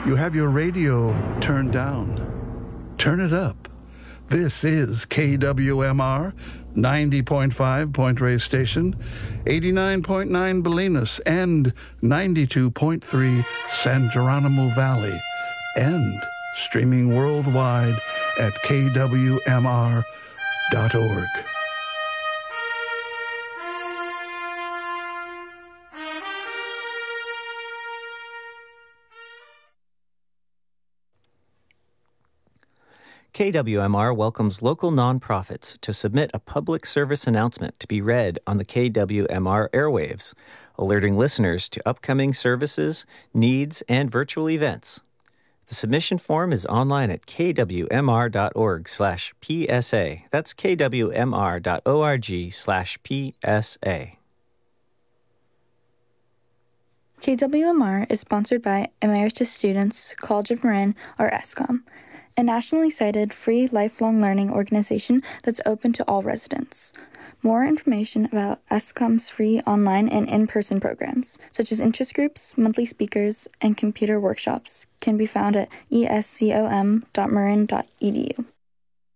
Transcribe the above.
You have your radio turned down. Turn it up. This is KWMR, 90.5 Point Reyes Station, 89.9 Bolinas, and 92.3 San Geronimo Valley, and streaming worldwide at kwmr.org. KWMR welcomes local nonprofits to submit a public service announcement to be read on the KWMR airwaves, alerting listeners to upcoming services, needs, and virtual events. The submission form is online at kwmr.org/PSA. That's kwmr.org/PSA. KWMR is sponsored by Emeritus Students, College of Marin, or ESCOM, a nationally cited free lifelong learning organization that's open to all residents. More information about ESCOM's free online and in-person programs, such as interest groups, monthly speakers, and computer workshops, can be found at escom.marin.edu.